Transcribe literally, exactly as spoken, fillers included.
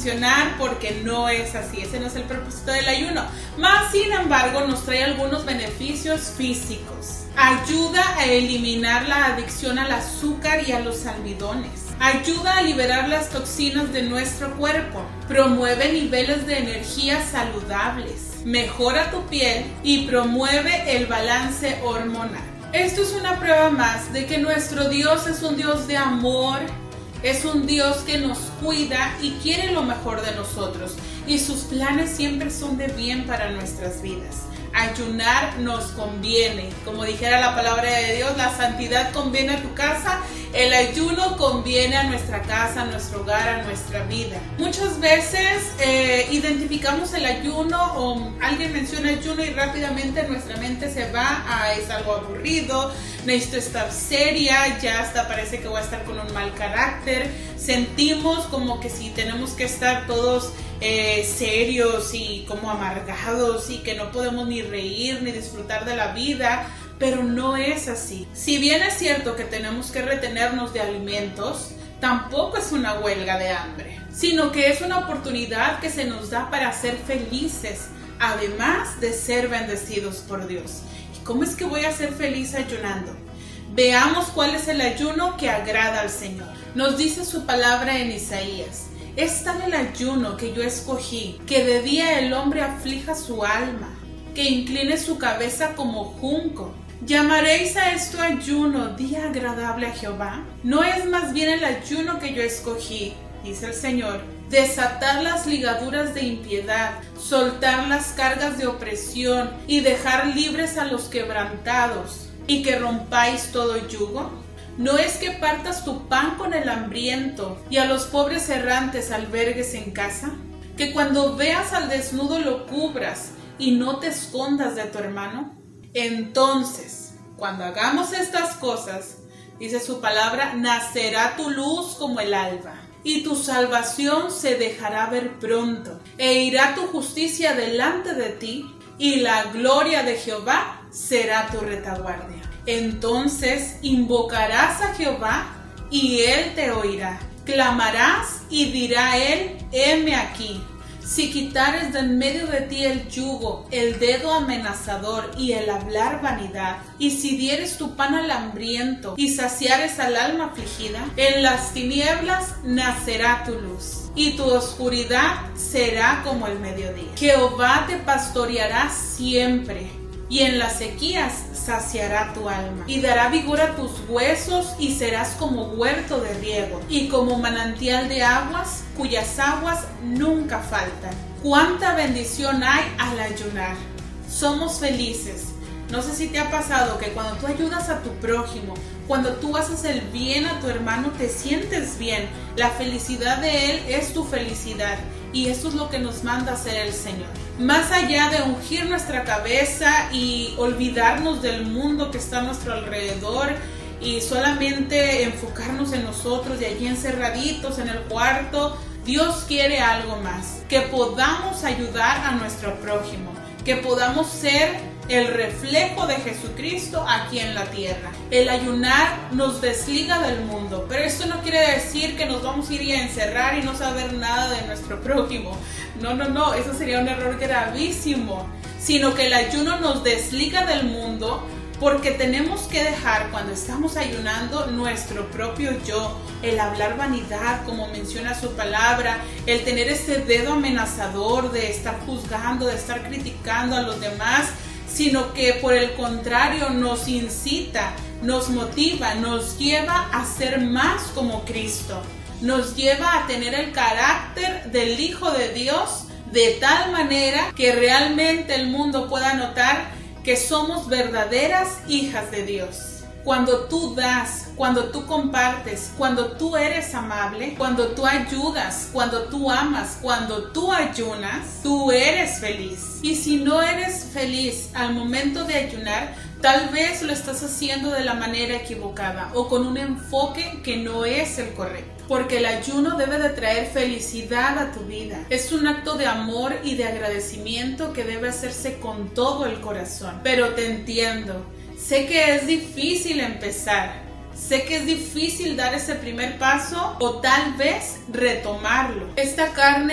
funcionar porque no es así, ese no es el propósito del ayuno. Más sin embargo nos trae algunos beneficios físicos. Ayuda a eliminar la adicción al azúcar y a los almidones. Ayuda a liberar las toxinas de nuestro cuerpo. Promueve niveles de energía saludables. Mejora tu piel y promueve el balance hormonal. Esto es una prueba más de que nuestro Dios es un Dios de amor, es un Dios que nos cuida y quiere lo mejor de nosotros. Y sus planes siempre son de bien para nuestras vidas. Ayunar nos conviene, como dijera la palabra de Dios, la santidad conviene a tu casa, el ayuno conviene a nuestra casa, a nuestro hogar, a nuestra vida. Muchas veces eh, identificamos el ayuno o alguien menciona ayuno y rápidamente nuestra mente se va a es algo aburrido, necesito estar seria, ya hasta parece que voy a estar con un mal carácter, sentimos como que si tenemos que estar todos Eh, serios y como amargados y que no podemos ni reír ni disfrutar de la vida, pero no es así. Si bien es cierto que tenemos que retenernos de alimentos, tampoco es una huelga de hambre, sino que es una oportunidad que se nos da para ser felices, además de ser bendecidos por Dios. ¿Y cómo es que voy a ser feliz ayunando? Veamos cuál es el ayuno que agrada al Señor. Nos dice su palabra en Isaías: es tal el ayuno que yo escogí, que de día el hombre aflija su alma, que incline su cabeza como junco. ¿Llamaréis a esto ayuno, día agradable a Jehová? ¿No es más bien el ayuno que yo escogí, dice el Señor, desatar las ligaduras de impiedad, soltar las cargas de opresión y dejar libres a los quebrantados, y que rompáis todo yugo? ¿No es que partas tu pan con el hambriento y a los pobres errantes albergues en casa? ¿Que cuando veas al desnudo lo cubras y no te escondas de tu hermano? Entonces, cuando hagamos estas cosas, dice su palabra, nacerá tu luz como el alba, y tu salvación se dejará ver pronto, e irá tu justicia delante de ti, y la gloria de Jehová será tu retaguardia. Entonces invocarás a Jehová y Él te oirá. Clamarás y dirá Él, heme aquí. Si quitares de en medio de ti el yugo, el dedo amenazador y el hablar vanidad, y si dieres tu pan al hambriento y saciares al alma afligida, en las tinieblas nacerá tu luz, y tu oscuridad será como el mediodía. Jehová te pastoreará siempre, y en las sequías saciará tu alma, y dará vigor a tus huesos, y serás como huerto de riego, y como manantial de aguas, cuyas aguas nunca faltan. ¡Cuánta bendición hay al ayunar! Somos felices. No sé si te ha pasado que cuando tú ayudas a tu prójimo, cuando tú haces el bien a tu hermano, te sientes bien. La felicidad de él es tu felicidad. Y eso es lo que nos manda hacer el Señor. Más allá de ungir nuestra cabeza y olvidarnos del mundo que está a nuestro alrededor y solamente enfocarnos en nosotros y allí encerraditos en el cuarto, Dios quiere algo más. Que podamos ayudar a nuestro prójimo, que podamos ser el reflejo de Jesucristo aquí en la tierra. El ayunar nos desliga del mundo, pero esto no quiere decir que nos vamos a ir a encerrar y no saber nada de nuestro prójimo. No, no, no, eso sería un error gravísimo, sino que el ayuno nos desliga del mundo, porque tenemos que dejar cuando estamos ayunando nuestro propio yo, el hablar vanidad, como menciona su palabra, el tener ese dedo amenazador de estar juzgando, de estar criticando a los demás, sino que por el contrario nos incita, nos motiva, nos lleva a ser más como Cristo, nos lleva a tener el carácter del Hijo de Dios de tal manera que realmente el mundo pueda notar que somos verdaderas hijas de Dios. Cuando tú das, cuando tú compartes, cuando tú eres amable, cuando tú ayudas, cuando tú amas, cuando tú ayunas, tú eres feliz. Y si no eres feliz al momento de ayunar, tal vez lo estás haciendo de la manera equivocada o con un enfoque que no es el correcto. Porque el ayuno debe de traer felicidad a tu vida. Es un acto de amor y de agradecimiento que debe hacerse con todo el corazón. Pero te entiendo. Sé que es difícil empezar. Sé que es difícil dar ese primer paso o tal vez retomarlo. Esta carne